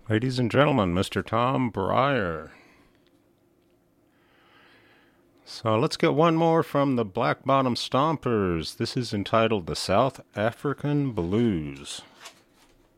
Ladies and gentlemen, Mr. Tom Breyer. So let's get one more from the Black Bottom Stompers. This is entitled The South African Blues.